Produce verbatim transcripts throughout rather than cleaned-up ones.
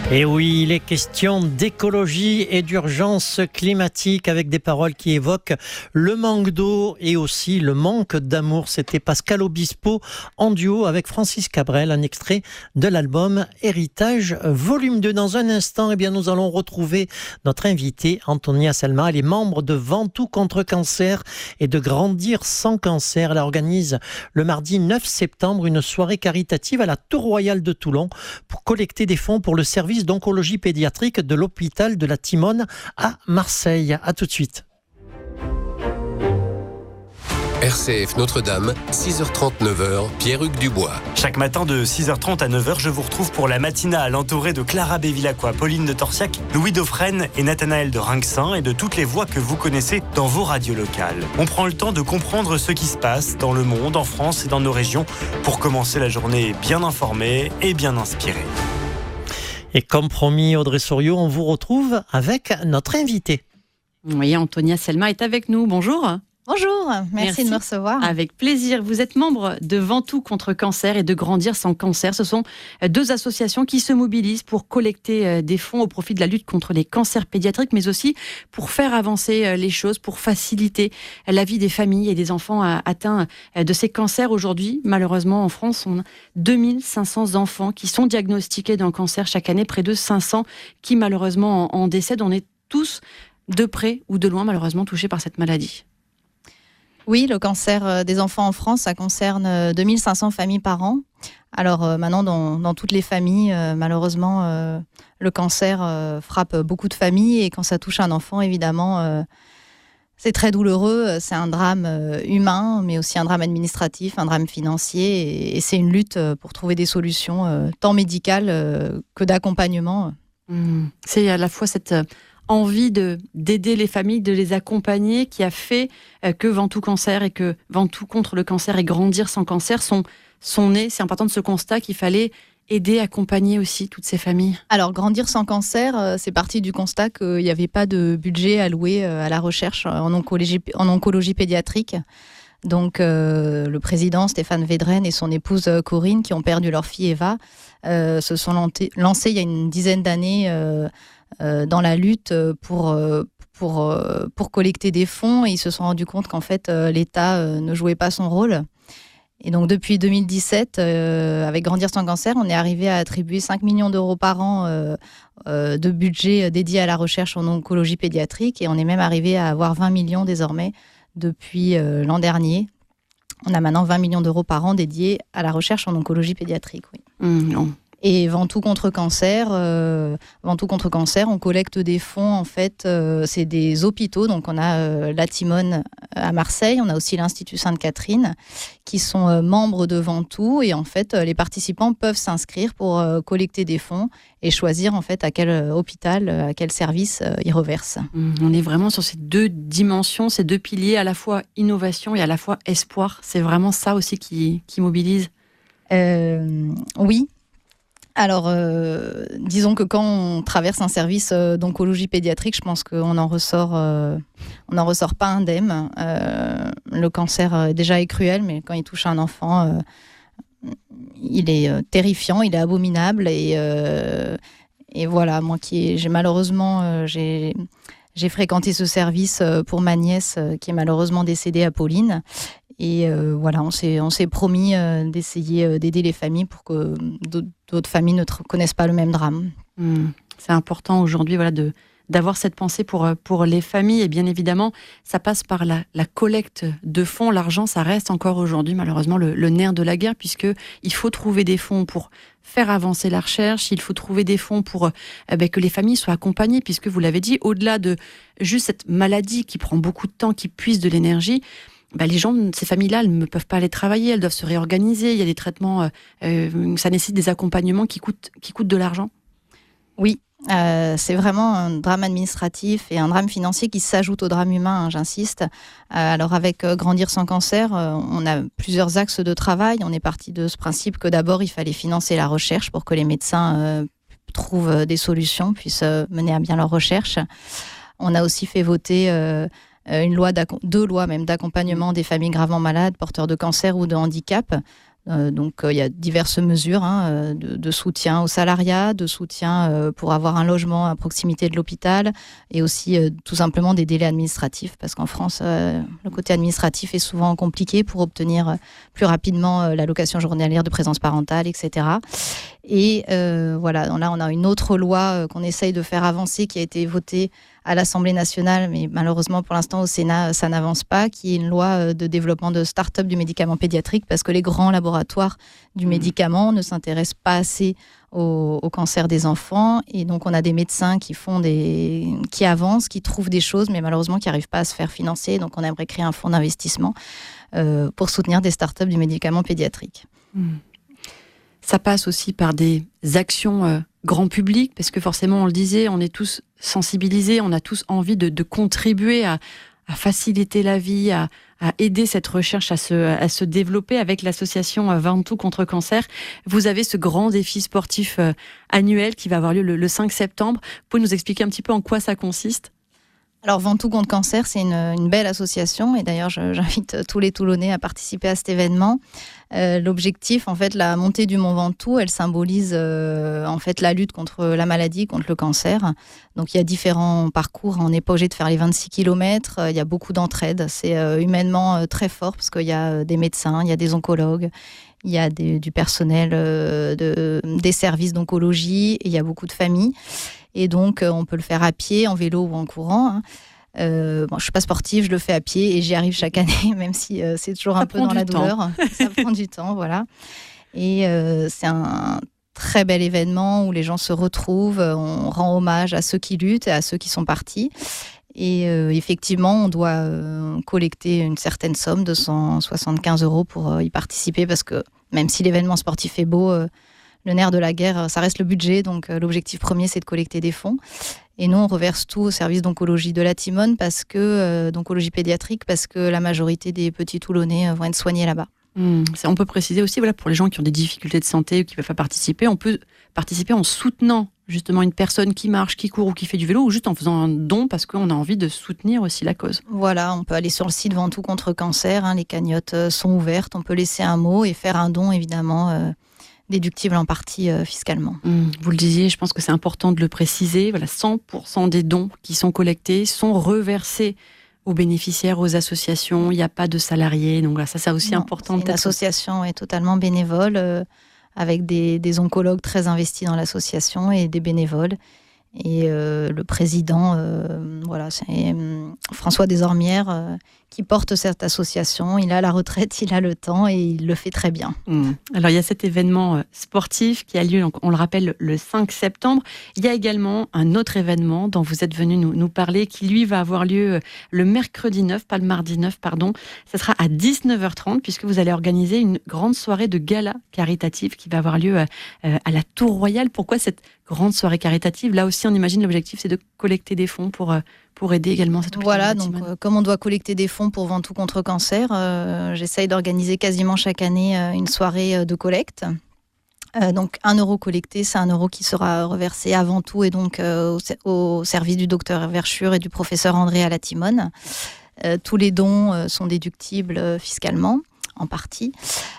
Et oui, les questions d'écologie et d'urgence climatique avec des paroles qui évoquent le manque d'eau et aussi le manque d'amour. C'était Pascal Obispo en duo avec Francis Cabrel, un extrait de l'album Héritage Volume deux. Dans un instant, eh bien, nous allons retrouver notre invitée Antonia Selma. Elle est membre de Ventoux contre cancer et de Grandir sans cancer. Elle organise le mardi neuf septembre une soirée caritative à la Tour Royale de Toulon pour collecter des fonds pour le service d'oncologie pédiatrique de l'hôpital de la Timone à Marseille. À tout de suite. R C F Notre-Dame, six heures trente, neuf heures, Pierre-Hugues Dubois. Chaque matin de six heures trente à neuf heures, je vous retrouve pour la matinale entourée de Clara Bévilacqua, Pauline de Torsiac, Louis Dauphren et Nathanaël de Rinxin et de toutes les voix que vous connaissez dans vos radios locales. On prend le temps de comprendre ce qui se passe dans le monde, en France et dans nos régions pour commencer la journée bien informée et bien inspirée. Et comme promis, Audrey Souriau, on vous retrouve avec notre invitée. Oui, Antonia Selma est avec nous. Bonjour. Bonjour, merci, merci de me recevoir. Avec plaisir. Vous êtes membre de Ventoux contre cancer et de Grandir sans cancer. Ce sont deux associations qui se mobilisent pour collecter des fonds au profit de la lutte contre les cancers pédiatriques, mais aussi pour faire avancer les choses, pour faciliter la vie des familles et des enfants atteints de ces cancers. Aujourd'hui, malheureusement, en France, on a deux mille cinq cents enfants qui sont diagnostiqués d'un cancer chaque année, près de cinq cents qui malheureusement en décèdent. On est tous de près ou de loin, malheureusement, touchés par cette maladie. Oui, le cancer des enfants en France, ça concerne deux mille cinq cents familles par an. Alors euh, maintenant, dans, dans toutes les familles, euh, malheureusement, euh, le cancer euh, frappe beaucoup de familles. Et quand ça touche un enfant, évidemment, euh, c'est très douloureux. C'est un drame euh, humain, mais aussi un drame administratif, un drame financier. Et, et c'est une lutte pour trouver des solutions, euh, tant médicales euh, que d'accompagnement. Mmh. C'est à la fois cette... envie de, d'aider les familles, de les accompagner, qui a fait euh, que Ventoux Cancer et que Ventoux contre le cancer et Grandir sans cancer sont, sont nés. C'est important de ce constat qu'il fallait aider, accompagner aussi toutes ces familles. Alors, Grandir sans cancer, euh, c'est parti du constat qu'il n'y avait pas de budget alloué euh, à la recherche en oncologie, en oncologie pédiatrique. Donc, euh, le président Stéphane Védrenne et son épouse euh, Corinne, qui ont perdu leur fille Eva, euh, se sont lancés, lancés il y a une dizaine d'années euh, Euh, dans la lutte pour, euh, pour, euh, pour collecter des fonds, et ils se sont rendus compte qu'en fait euh, l'État euh, ne jouait pas son rôle. Et donc depuis deux mille dix-sept, euh, avec Grandir sans cancer, on est arrivé à attribuer cinq millions d'euros par an euh, euh, de budget dédié à la recherche en oncologie pédiatrique, et on est même arrivé à avoir vingt millions désormais depuis euh, l'an dernier. On a maintenant vingt millions d'euros par an dédiés à la recherche en oncologie pédiatrique. Oui. Mmh, non. Et Ventoux contre cancer, euh, Ventoux contre cancer, on collecte des fonds, en fait, euh, c'est des hôpitaux. Donc on a euh, la Timone à Marseille, on a aussi l'Institut Sainte-Catherine, qui sont euh, membres de Ventoux. Et en fait, euh, les participants peuvent s'inscrire pour euh, collecter des fonds et choisir en fait à quel euh, hôpital, à quel service euh, ils reversent. Mmh, on est vraiment sur ces deux dimensions, ces deux piliers, à la fois innovation et à la fois espoir. C'est vraiment ça aussi qui, qui mobilise. Euh, oui. Alors, euh, disons que quand on traverse un service euh, d'oncologie pédiatrique, je pense qu'on en ressort, euh, on n'en ressort pas indemne. Euh, le cancer euh, déjà est cruel, mais quand il touche un enfant, euh, il est euh, terrifiant, il est abominable. Et, euh, et voilà, moi qui j'ai malheureusement, euh, j'ai, j'ai fréquenté ce service euh, pour ma nièce euh, qui est malheureusement décédée à Pauline. Et euh, voilà, on s'est, on s'est promis euh, d'essayer euh, d'aider les familles pour que d'autres, d'autres familles ne tr- connaissent pas le même drame. Mmh. C'est important aujourd'hui voilà, de, d'avoir cette pensée pour, pour les familles. Et bien évidemment, ça passe par la, la collecte de fonds. L'argent, ça reste encore aujourd'hui, malheureusement, le, le nerf de la guerre, puisqu'il faut trouver des fonds pour faire avancer la recherche. Il faut trouver des fonds pour eh bien, que les familles soient accompagnées, puisque vous l'avez dit, au-delà de juste cette maladie qui prend beaucoup de temps, qui puise de l'énergie, bah, les gens, ces familles-là, elles ne peuvent pas aller travailler, elles doivent se réorganiser, il y a des traitements, euh, ça nécessite des accompagnements qui coûtent, qui coûtent de l'argent. Oui, euh, c'est vraiment un drame administratif et un drame financier qui s'ajoute au drame humain, hein, j'insiste. Euh, alors avec euh, Grandir sans cancer, euh, on a plusieurs axes de travail. On est parti de ce principe que d'abord, il fallait financer la recherche pour que les médecins euh, trouvent des solutions, puissent euh, mener à bien leur recherche. On a aussi fait voter... Euh, une loi, deux lois même d'accompagnement des familles gravement malades, porteurs de cancer ou de handicap. Euh, donc il euh, y a diverses mesures hein, de, de soutien au salariat, de soutien euh, pour avoir un logement à proximité de l'hôpital et aussi euh, tout simplement des délais administratifs parce qu'en France euh, le côté administratif est souvent compliqué pour obtenir euh, plus rapidement euh, l'allocation journalière de présence parentale, et cetera. Et euh, voilà, là on a une autre loi euh, qu'on essaye de faire avancer qui a été votée à l'Assemblée nationale, mais malheureusement pour l'instant au Sénat ça n'avance pas, qui est une loi de développement de start-up du médicament pédiatrique parce que les grands laboratoires du mmh. médicament ne s'intéressent pas assez au, au cancer des enfants et donc on a des médecins qui font des, qui avancent, qui trouvent des choses, mais malheureusement qui n'arrivent pas à se faire financer. Donc on aimerait créer un fonds d'investissement euh, pour soutenir des start-up du médicament pédiatrique. Mmh. Ça passe aussi par des actions euh, grand public, parce que forcément, on le disait, on est tous sensibilisés, on a tous envie de, de contribuer à, à faciliter la vie, à, à aider cette recherche à se, à se développer avec l'association Ventoux contre cancer. Vous avez ce grand défi sportif euh, annuel qui va avoir lieu le, le cinq septembre. Vous pouvez nous expliquer un petit peu en quoi ça consiste ? Alors Ventoux contre cancer, c'est une, une belle association et d'ailleurs je, j'invite tous les Toulonnais à participer à cet événement. Euh, l'objectif, en fait, la montée du Mont Ventoux, elle symbolise euh, en fait la lutte contre la maladie, contre le cancer. Donc il y a différents parcours, on n'est pas obligé de faire les vingt-six kilomètres, il y a beaucoup d'entraide, c'est euh, humainement euh, très fort parce qu'il y a euh, des médecins, il y a des oncologues, il y a des, du personnel euh, de, des services d'oncologie et il y a beaucoup de familles. Et donc, euh, on peut le faire à pied, en vélo ou en courant. Hein. Euh, bon, je ne suis pas sportive, je le fais à pied et j'y arrive chaque année, même si euh, c'est toujours ça un peu dans la temps. douleur. Ça prend du temps, voilà. Et euh, c'est un très bel événement où les gens se retrouvent, on rend hommage à ceux qui luttent et à ceux qui sont partis. Et euh, effectivement, on doit euh, collecter une certaine somme, deux cent soixante-quinze euros pour euh, y participer, parce que même si l'événement sportif est beau, euh, le nerf de la guerre, ça reste le budget. Donc euh, l'objectif premier, c'est de collecter des fonds. Et nous, on reverse tout au service d'oncologie de la Timone, parce que, euh, d'oncologie pédiatrique, parce que la majorité des petits Toulonnais euh, vont être soignés là-bas. Mmh. On peut préciser aussi, voilà, pour les gens qui ont des difficultés de santé ou qui ne peuvent pas participer, on peut participer en soutenant justement une personne qui marche, qui court ou qui fait du vélo, ou juste en faisant un don parce qu'on a envie de soutenir aussi la cause. Voilà, on peut aller sur le site Ventoux contre cancer, hein, les cagnottes euh, sont ouvertes, on peut laisser un mot et faire un don évidemment euh, déductible en partie euh, fiscalement. Mmh, vous le disiez, je pense que c'est important de le préciser, voilà, cent pour cent des dons qui sont collectés sont reversés aux bénéficiaires, aux associations, il n'y a pas de salariés, donc voilà, ça c'est aussi non, important. C'est une association est totalement bénévole, euh, avec des, des oncologues très investis dans l'association et des bénévoles. Et euh, le président, euh, voilà, c'est euh, François Desormières euh, qui porte cette association. Il a la retraite, il a le temps et il le fait très bien. Mmh. Alors il y a cet événement sportif qui a lieu, donc, on le rappelle, le cinq septembre. Il y a également un autre événement dont vous êtes venu nous, nous parler, qui lui va avoir lieu le mercredi neuf, pas le mardi neuf, pardon. Ça sera à dix-neuf heures trente, puisque vous allez organiser une grande soirée de gala caritative qui va avoir lieu à, à la Tour Royale. Pourquoi cette grande soirée caritative? Là aussi, on imagine l'objectif, c'est de collecter des fonds pour, pour aider également cette hôpital. Voilà, donc euh, comme on doit collecter des fonds pour Ventoux contre cancer, euh, j'essaye d'organiser quasiment chaque année euh, une soirée de collecte. Euh, donc un euro collecté, c'est un euro qui sera reversé à Ventoux et donc euh, au, au service du docteur Verschure et du professeur André à la Timone. Euh, tous les dons euh, sont déductibles euh, fiscalement, en partie.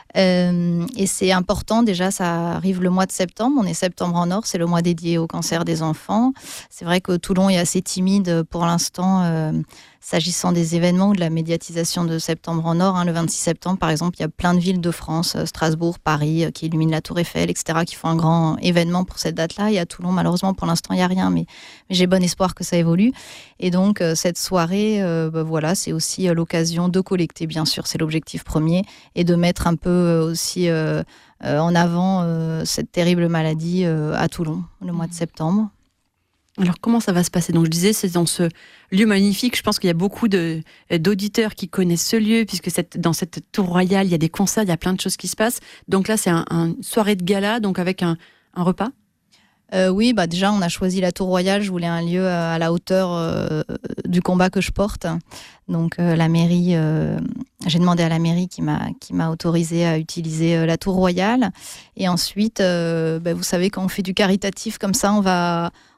Euh, et c'est important, déjà ça arrive le mois de septembre, on est septembre en or, c'est le mois dédié au cancer des enfants. C'est vrai que Toulon est assez timide pour l'instant euh, s'agissant des événements ou de la médiatisation de septembre en or. Hein. Le vingt-six septembre par exemple, il y a plein de villes de France, Strasbourg, Paris, qui illuminent la Tour Eiffel, et cetera, qui font un grand événement pour cette date-là. Et à Toulon, malheureusement pour l'instant il n'y a rien, mais, mais j'ai bon espoir que ça évolue. Et donc euh, cette soirée, euh, bah, voilà, c'est aussi euh, l'occasion de collecter, bien sûr, c'est l'objectif premier, et de mettre un peu aussi euh, euh, en avant euh, cette terrible maladie euh, à Toulon, le mois de septembre. Alors, comment ça va se passer? Donc, je disais, c'est dans ce lieu magnifique. Je pense qu'il y a beaucoup de, d'auditeurs qui connaissent ce lieu, puisque cette, dans cette tour royale, il y a des concerts, il y a plein de choses qui se passent. Donc là, c'est un, un soirée de gala, donc avec un, un repas. Euh, oui, bah déjà, on a choisi la Tour Royale. Je voulais un lieu à la hauteur euh, du combat que je porte. Donc, euh, la mairie, euh, j'ai demandé à la mairie qui m'a, qui m'a autorisé à utiliser euh, la Tour Royale. Et ensuite, euh, bah, vous savez, quand on fait du caritatif comme ça, on va,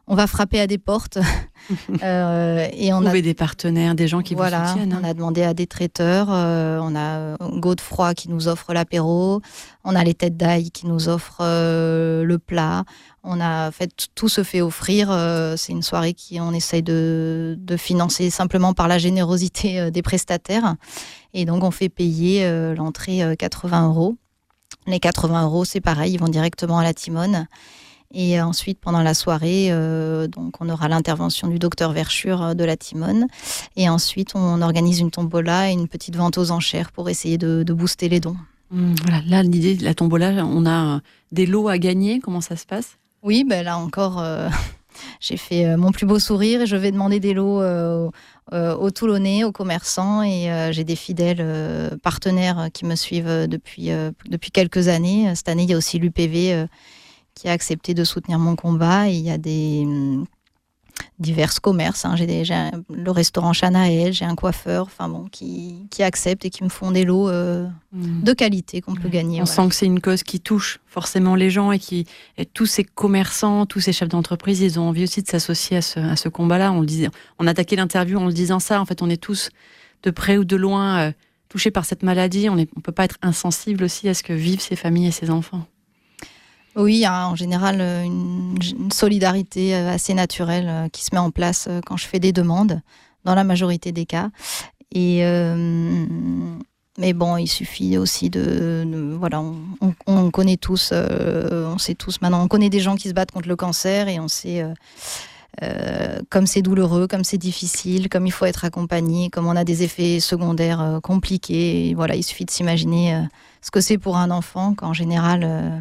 on va frapper à des portes. euh, et on Trouver a des partenaires, des gens qui voilà, vous soutiennent. Hein. On a demandé à des traiteurs. Euh, on a Godefroy qui nous offre l'apéro. On a les têtes d'ail qui nous offrent euh, le plat. On a fait tout se fait offrir. Euh, c'est une soirée qui on essaye de, de financer simplement par la générosité euh, des prestataires. Et donc on fait payer euh, l'entrée euh, quatre-vingts euros. Les quatre-vingts euros, c'est pareil, ils vont directement à la Timone. Et ensuite, pendant la soirée, euh, donc on aura l'intervention du docteur Verschure de la Timone. Et ensuite, on organise une tombola et une petite vente aux enchères pour essayer de, de booster les dons. Mmh, voilà, là, l'idée de la tombola, on a des lots à gagner. Comment ça se passe ? Oui, ben là encore, euh, j'ai fait euh, mon plus beau sourire et je vais demander des lots euh, euh, aux Toulonnais, aux commerçants. Et euh, j'ai des fidèles euh, partenaires qui me suivent depuis, euh, depuis quelques années. Cette année, il y a aussi l'U P V euh, qui a accepté de soutenir mon combat. Et il y a des hum, divers commerces. Hein. J'ai, des, j'ai un, le restaurant Chanaël, j'ai un coiffeur, enfin bon, qui, qui acceptent et qui me font des lots euh, mmh. de qualité qu'on peut gagner. On voilà. sent que c'est une cause qui touche forcément les gens et qui et tous ces commerçants, tous ces chefs d'entreprise, ils ont envie aussi de s'associer à ce, à ce combat-là. On le disait, on attaquait l'interview en le disant ça. En fait, on est tous de près ou de loin euh, touchés par cette maladie. On ne on peut pas être insensible aussi à ce que vivent ces familles et ces enfants. Oui, il y a en général une, une solidarité assez naturelle qui se met en place quand je fais des demandes, dans la majorité des cas. Et euh, mais bon, il suffit aussi de, de voilà, on, on, on connaît tous, euh, on sait tous maintenant, on connaît des gens qui se battent contre le cancer et on sait euh, euh, comme c'est douloureux, comme c'est difficile, comme il faut être accompagné, comme on a des effets secondaires euh, compliqués. Et voilà, il suffit de s'imaginer euh, ce que c'est pour un enfant qu'en général euh,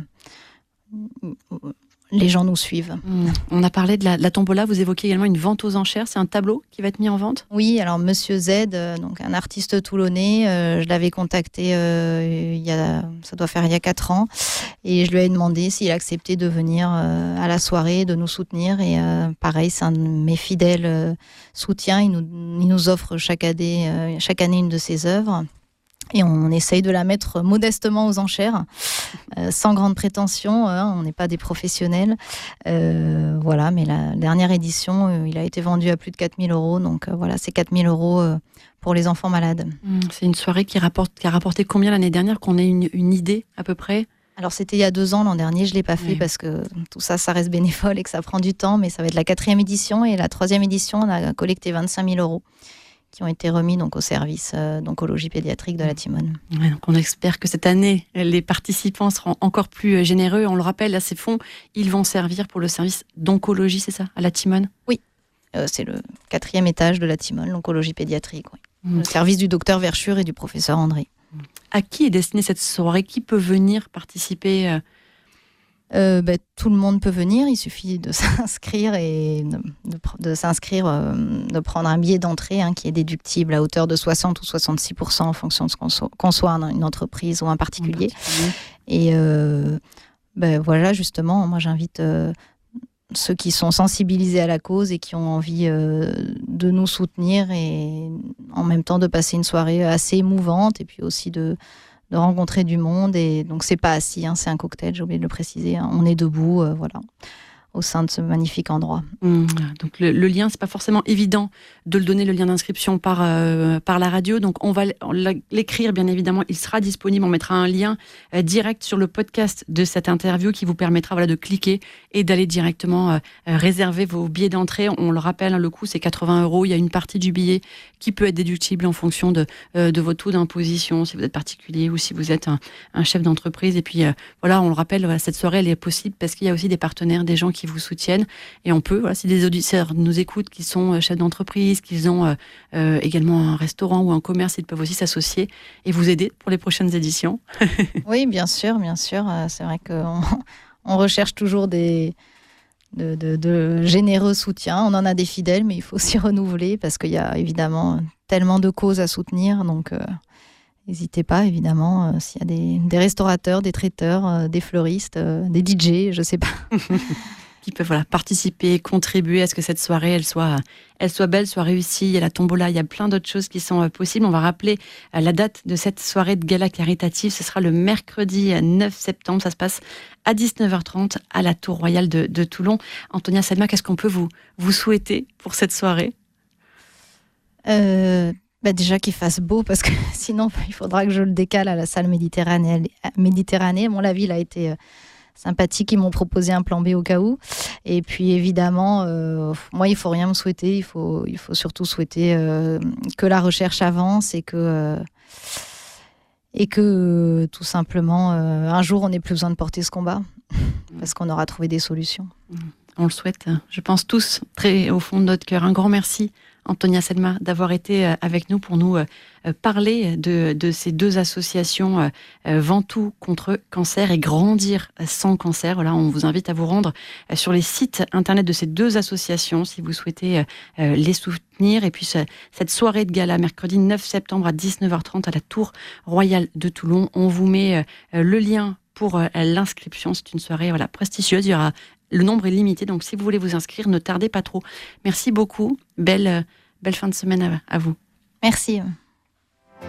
les gens nous suivent. Mmh. On a parlé de la, de la tombola, vous évoquez également une vente aux enchères, c'est un tableau qui va être mis en vente ? Oui, alors Monsieur Z, euh, donc un artiste toulonnais, euh, je l'avais contacté euh, il y a, ça doit faire il y a quatre ans, et je lui ai demandé s'il acceptait de venir euh, à la soirée, de nous soutenir, et euh, pareil, c'est un de mes fidèles euh, soutiens, il nous, il nous offre chaque année, euh, chaque année une de ses œuvres. Et on essaye de la mettre modestement aux enchères, euh, sans grande prétention. Hein, on n'est pas des professionnels. Euh, voilà, mais la dernière édition, euh, il a été vendu à plus de quatre mille euros. Donc euh, voilà, c'est quatre mille euros euh, pour les enfants malades. Mmh, c'est une soirée qui, rapporte, qui a rapporté combien l'année dernière, qu'on ait une, une idée à peu près ? Alors c'était il y a deux ans, l'an dernier, je ne l'ai pas fait oui. parce que tout ça, ça reste bénévole et que ça prend du temps. Mais ça va être la quatrième édition. Et la troisième édition, on a collecté vingt-cinq mille euros. Qui ont été remis donc au service euh, d'oncologie pédiatrique de la Timone. Ouais, donc on espère que cette année, les participants seront encore plus généreux. On le rappelle, là, ces fonds, ils vont servir pour le service d'oncologie, c'est ça, à la Timone ? Oui, euh, c'est le quatrième étage de la Timone, l'oncologie pédiatrique. Oui. Mmh. Le service du docteur Verschure et du professeur André. À qui est destinée cette soirée ? Qui peut venir participer ? Euh, bah, tout le monde peut venir, il suffit de s'inscrire et de, de, de s'inscrire, euh, de prendre un billet d'entrée hein, qui est déductible à hauteur de soixante ou soixante-six pour cent en fonction de ce qu'on soit, qu'on soit une entreprise ou un particulier. particulier. Et euh, bah, voilà, justement, moi j'invite euh, ceux qui sont sensibilisés à la cause et qui ont envie euh, de nous soutenir et en même temps de passer une soirée assez émouvante et puis aussi de de rencontrer du monde. Et donc c'est pas assis, hein, c'est un cocktail, j'ai oublié de le préciser, hein. On est debout, euh, voilà, au sein de ce magnifique endroit. Mmh, donc le, le lien, c'est pas forcément évident de le donner, le lien d'inscription par, euh, par la radio, donc on va l'écrire bien évidemment, il sera disponible, on mettra un lien euh, direct sur le podcast de cette interview qui vous permettra voilà, de cliquer et d'aller directement euh, réserver vos billets d'entrée. On le rappelle, hein, le coût c'est quatre-vingts euros, il y a une partie du billet qui peut être déductible en fonction de, euh, de votre taux d'imposition, si vous êtes particulier ou si vous êtes un, un chef d'entreprise. Et puis euh, voilà, on le rappelle, voilà, cette soirée elle est possible parce qu'il y a aussi des partenaires, des gens qui vous soutiennent, et on peut, voilà, si des auditeurs nous écoutent, qui sont chefs d'entreprise, qu'ils ont euh, euh, également un restaurant ou un commerce, ils peuvent aussi s'associer et vous aider pour les prochaines éditions. Oui, bien sûr, bien sûr. C'est vrai qu'on on recherche toujours des, de, de, de généreux soutiens. On en a des fidèles, mais il faut aussi renouveler parce qu'il y a évidemment tellement de causes à soutenir. Donc, euh, n'hésitez pas, évidemment, euh, s'il y a des, des restaurateurs, des traiteurs, euh, des fleuristes, euh, des D J, je ne sais pas. qui peuvent voilà, participer, contribuer à ce que cette soirée elle soit, elle soit belle, soit réussie. Il y a la tombola, il y a plein d'autres choses qui sont possibles. On va rappeler la date de cette soirée de gala caritative. Ce sera le mercredi neuf septembre. Ça se passe à dix-neuf heures trente à la Tour Royale de, de Toulon. Antonia Selma, qu'est-ce qu'on peut vous, vous souhaiter pour cette soirée ? euh... Bah déjà qu'il fasse beau, parce que sinon il faudra que je le décale à la salle Méditerranée. Méditerranée. Bon, la ville a été sympathique, ils m'ont proposé un plan B au cas où. Et puis évidemment, euh, moi il faut rien me souhaiter, il faut, il faut surtout souhaiter euh, que la recherche avance et que, euh, et que euh, tout simplement, euh, un jour on n'ait plus besoin de porter ce combat, parce qu'on aura trouvé des solutions. On le souhaite, je pense tous, très au fond de notre cœur. Un grand merci, Antonia Selma, d'avoir été avec nous pour nous parler de, de ces deux associations, Ventoux contre cancer et Grandir sans cancer. Voilà, on vous invite à vous rendre sur les sites internet de ces deux associations si vous souhaitez les soutenir. Et puis cette soirée de gala, mercredi neuf septembre à dix-neuf heures trente à la Tour Royale de Toulon. On vous met le lien pour l'inscription. C'est une soirée voilà, prestigieuse. Il y aura Le nombre est limité, donc si vous voulez vous inscrire, ne tardez pas trop. Merci beaucoup. Belle, belle fin de semaine à, à vous. Merci.